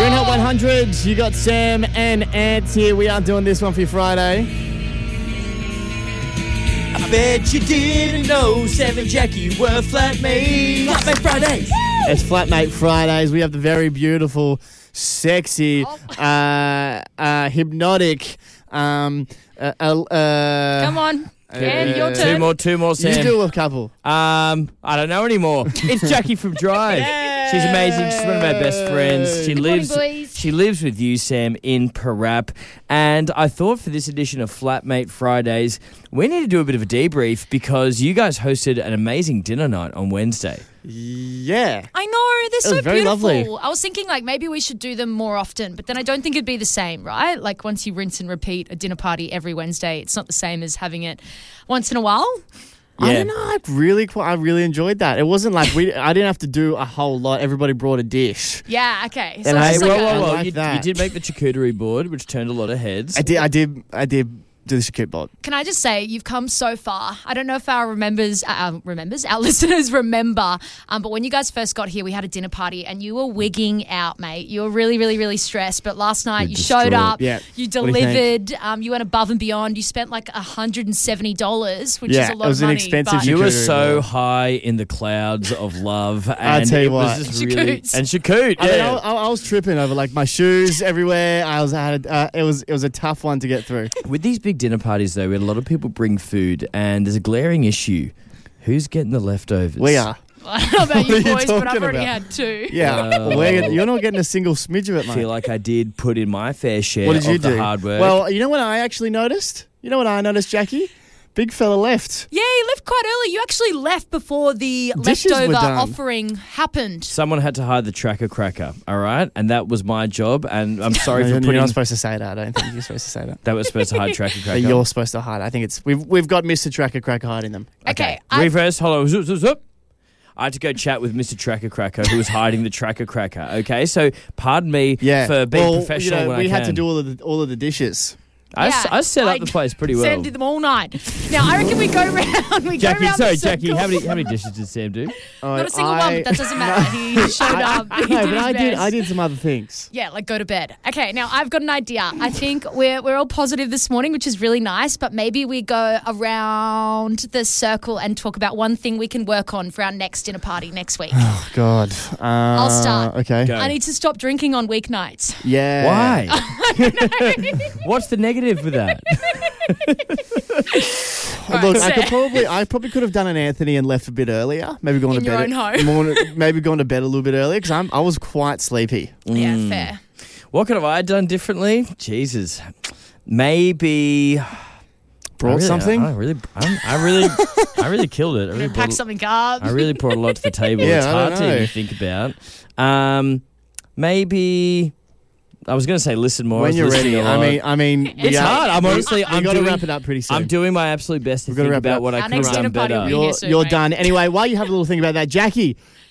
You're in Hot 100. You got Sam and Ant here. We are doing this one for you Friday. I bet you didn't know Sam and Jackie were flatmates. Flatmate Fridays. It's Flatmate Fridays. We have the very beautiful, sexy, hypnotic. Come on. And your turn. Two more, Sam. You do a couple. I don't know anymore. It's Jackie from Drive. She's amazing. She's one of my best friends. Good morning, boys. She lives with you, Sam, in Parap. And I thought for this edition of Flatmate Fridays, we need to do a bit of a debrief because you guys hosted an amazing dinner night on Wednesday. Yeah. I know, they're so very beautiful. lovely. I was thinking maybe we should do them more often, but then I don't think it'd be the same, right? Like once you rinse and repeat a dinner party every Wednesday, it's not the same as having it once in a while. I don't know. I really enjoyed that. It wasn't like I didn't have to do a whole lot. Everybody brought a dish. Yeah, okay. So And it's I- just like whoa, a- whoa, whoa. You did make the charcuterie board, which turned a lot of heads. I did do the charcuterie board. Can I just say, you've come so far. I don't know if our listeners remember, but when you guys first got here, we had a dinner party and you were wigging out, mate. You were really, really, really stressed. But last night you showed up, Yeah. you What do you think? delivered, you went above and beyond. You spent like $170, which is Yeah, a lot it was of an money. expensive but- You were charcuterie so board. high in the clouds of love. And tell you it was what. just really... Shakoot. And Shakoot, I mean, yeah. I was tripping over like my shoes everywhere. It was a tough one to get through. With these big dinner parties, though, we had a lot of people bring food, and there's a glaring issue. Who's getting the leftovers? We are. I don't know about you What are you boys, but I've talking already about? had two. Yeah, you're not getting a single smidge of it, I mate. feel like I did put in my fair share What did you of the do? hard work. Well, you know what I actually noticed? Jackie? Big fella left. Yeah, you left quite early. You actually left before the Dishes were leftover done. offering happened. someone had to hide the tracker cracker, all right? And that was my job, and I'm sorry No, for you're putting... not supposed to say that. I don't think you're supposed to say that. That was supposed to hide tracker That cracker. you're supposed to hide. I think we've got Mr. Tracker Cracker hiding them. Okay. Reverse, hold on. Zoop, zoop, zoop. I had to go chat with Mr. Tracker Cracker, who was hiding the tracker cracker. Okay, so pardon me Yeah, for being professional when we I had to can. do all of the dishes. I set up the place pretty well. Sam did them all night. Now, I reckon we go round. Jackie, the Jackie, circle. how many dishes did Sam do? Not a single one, but that doesn't matter. He showed up. He No, did but his best. I did some other things. Yeah, like go to bed. Okay, now I've got an idea. I think we're all positive this morning, which is really nice, but maybe we go around the circle and talk about one thing we can work on for our next dinner party next week. Oh God. I'll start. Okay. Go. I need to stop drinking on weeknights. Yeah. Why? What's the negative with that? Look, Right. I probably could have done an Anthony and left a bit earlier. Maybe gone In to your bed. own home. Maybe gone to bed a little bit earlier because I was quite sleepy. Yeah, fair. What could have I done differently? Jesus. Maybe... Brought something. I really killed it. Pack something up. I really brought a lot to the table. Yeah, It's I hard don't to know. even think about. Maybe I was going to say listen more. I When was you're listening ready. a lot. I mean, It's hard. I'm honestly. We I'm got to doing. wrap it up pretty soon. I'm doing my absolute best to We've gotta think wrap it about up. what I Our could have next done dinner party better. will be here soon, You're mate. done. Anyway, while you have a little think about that, Jackie,